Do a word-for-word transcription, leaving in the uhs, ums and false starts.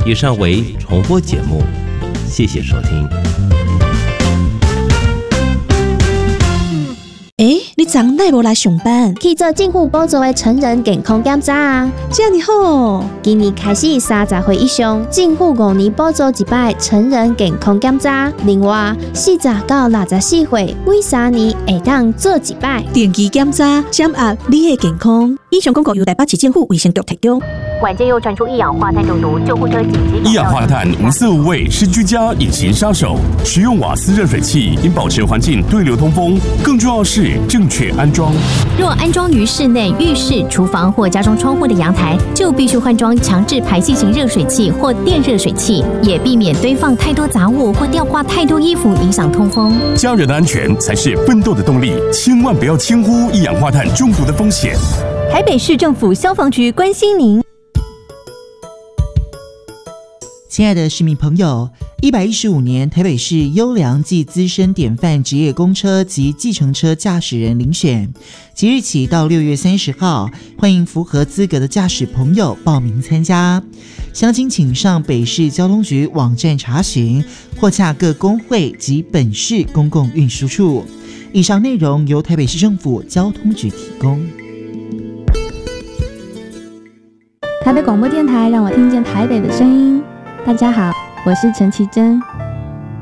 以上为重播节目，谢谢收听。 诶，你昨哪无来上班？ 去做政府补助的成人健康检查啊！ 这么好， 今年开始三十岁以上，政府五年补助一摆成人健康检查。另外，四十到六十四岁，每三年会当做一摆定期检查，掌握你的健康。以上广告由台北市政府卫生局提供。 晚间又传出一氧化碳中毒，救护车紧急。 一氧化碳无色无味，是居家隐形杀手。使用瓦斯热水器应保持环境对流通风，更重要是正确安装。 若安装于室内、浴室、厨房或家中窗户的阳台，就必须换装强制排气型热水器或电热水器，也避免堆放太多杂物或吊挂太多衣服，影响通风。 家人的安全才是奋斗的动力，千万不要轻忽一氧化碳中毒的风险。 台北市政府消防局关心您。 亲爱的市民朋友，一百一十五年台北市优良暨资深典范职业公车及计程车驾驶人遴选，即日起到六月三十号，欢迎符合资格的驾驶朋友报名参加。详情请上北市交通局网站查询，或洽各工会及本市公共运输处。以上内容由台北市政府交通局提供。 台北广播电台让我听见台北的声音。大家好，我是陈绮贞。